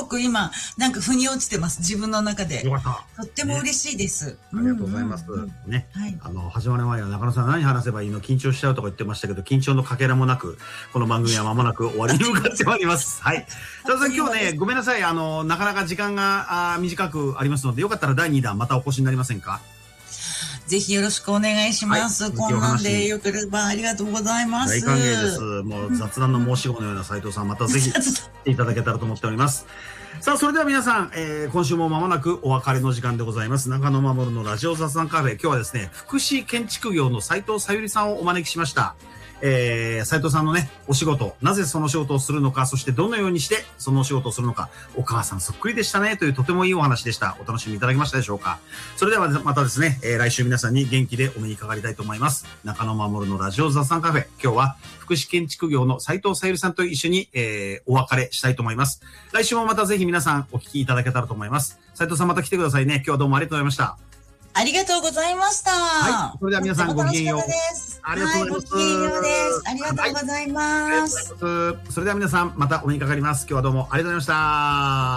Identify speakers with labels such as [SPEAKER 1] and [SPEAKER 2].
[SPEAKER 1] ごく今、なんか腑に落ちてます。自分の中で。
[SPEAKER 2] よかった。
[SPEAKER 1] とっても嬉しいです。
[SPEAKER 2] ありがとうございます。ね。始まる前は中野さん何話せばいいの緊張しちゃうとか言ってましたけど、緊張のかけらもなく、この番組は間もなく終わりに向かってまいります。はい。佐藤さん今日ね、ごめんなさい。なかなか時間が短くありますので、よかったら第2弾またお越しになりませんか？
[SPEAKER 1] ぜひよろしくお願いします。こんなんでよければありがとうございます。
[SPEAKER 2] 大歓迎です。もう雑談の申し子のような斉藤さん、またぜひ来ていただけたらと思っております。さあ、それでは皆さん、今週も間もなくお別れの時間でございます。中野守のラジオ雑談カフェ。今日はですね、福祉建築業の斉藤さゆりさんをお招きしました。斉藤さんのね、お仕事、なぜその仕事をするのか、そしてどのようにしてそのお仕事をするのか、お母さんそっくりでしたね、というとてもいいお話でした。お楽しみいただけましたでしょうか。それではまたですね、来週皆さんに元気でお目にかかりたいと思います。中野守のラジオ雑談カフェ。今日は福祉建築業の斉藤さゆりさんと一緒に、お別れしたいと思います。来週もまたぜひ皆さんお聞きいただけたらと思います。斉藤さんまた来てくださいね。今日はどうもありがとうございました。
[SPEAKER 1] ありがとうございました。
[SPEAKER 2] はい。それでは皆さんごきげんよう。
[SPEAKER 1] ありがとうございます。ごきげんようです。ありがとうございます。
[SPEAKER 2] それでは皆さんまたお目にかかります。今日はどうもありがとうございました。